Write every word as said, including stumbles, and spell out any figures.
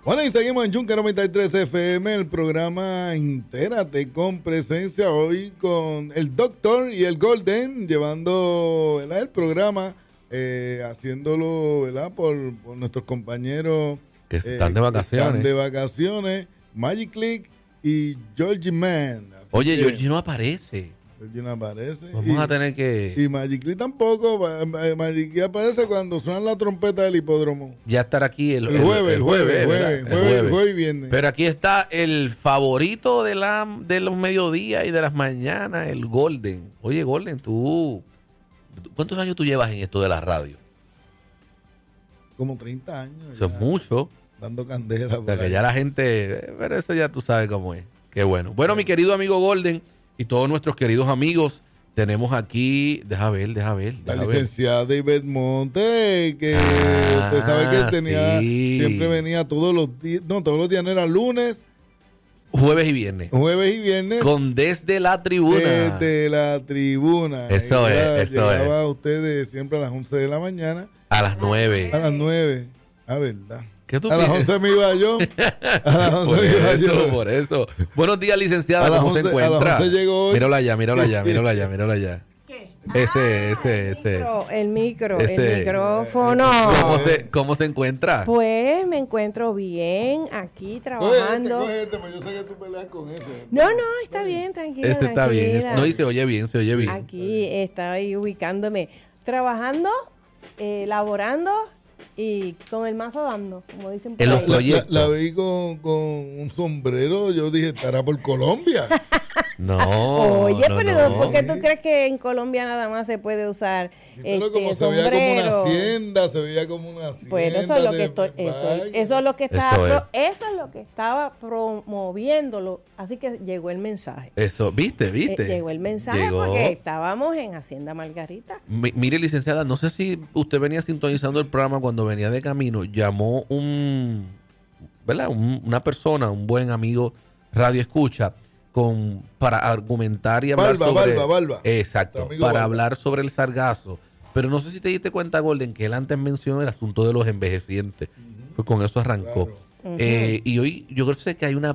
Bueno, y seguimos en Yunca noventa y tres F M, el programa Entérate con presencia hoy con el Doctor y el Golden, llevando, ¿verdad?, el programa, eh, haciéndolo, ¿verdad?, por, por nuestros compañeros que eh, están de vacaciones. Están de vacaciones, Magic Click y Georgie Man. Así Oye, que, Georgie no aparece. Georgie no aparece. Vamos y, a tener que... Y Magic Click tampoco. Magic Click aparece cuando suena la trompeta del hipódromo. Ya estar aquí el, el jueves, el jueves, el jueves, jueves, jueves, jueves, jueves y viernes. Pero aquí está el favorito de, la, de los mediodías y de las mañanas, el Golden. Oye, Golden, tú... ¿Cuántos años tú llevas en esto de la radio? Como treinta años. Eso es mucho. Dando candela. O sea, que ya la gente... Pero eso ya tú sabes cómo es. Qué bueno. Bueno, mi querido amigo Golden y todos nuestros queridos amigos, tenemos aquí... Deja ver, deja ver. Deja la ver. licenciada David Monte, que ah, usted sabe que él tenía... Sí. Siempre venía todos los días... No, todos los días no era lunes. Jueves y viernes. Jueves y viernes. Con Desde la Tribuna. Desde la Tribuna. Eso es, era, eso llegaba es. ustedes siempre a las once de la mañana. A las nueve. A las nueve. A verdad. ¿Qué tú a las once me iba yo. A las once me iba eso, yo. Por eso. Buenos días, licenciada. ¿Cómo once, se encuentra? A las once llegó hoy. Mírala allá, mírala allá, mírala allá, mírala allá. ¿Qué? Ese, ese, ese. El micro, Ese. el micrófono. ¿Cómo se, cómo se encuentra? Pues me encuentro bien aquí trabajando. Cógete, cógete, pues yo sé que tú peleas con ese. No, no, está bien, tranquila. Este está tranquila. bien. Ese, no, y se oye bien, se oye bien. Aquí estoy ubicándome, trabajando, eh, laborando y con el mazo dando, como dicen por En los ahí. La, proyectos. la, la vi con, con un sombrero, yo dije, estará por Colombia. No. Oye, no, pero no. ¿por qué tú crees que en Colombia nada más se puede usar Pero este, como se sombrero? veía como una hacienda, se veía como una hacienda. Bueno, eso es lo que de estoy, eso, vaina. eso es lo que estaba, Eso es. pro- eso es lo que estaba promoviéndolo, así que llegó el mensaje. Eso, viste, viste. Eh, llegó el mensaje Llegó. porque estábamos en Hacienda Margarita. Mi- Mire, licenciada, no sé si usted venía sintonizando el programa cuando venía de camino. Llamó un, ¿verdad? Un- una persona, un buen amigo radio escucha, con para argumentar y hablar Balba, sobre... Balba, Balba. Exacto, Tu amigo para Balba. hablar sobre el sargazo. Pero no sé si te diste cuenta, Golden, que él antes mencionó el asunto de los envejecientes. Pues con eso arrancó. Claro. Eh, y hoy yo creo que hay una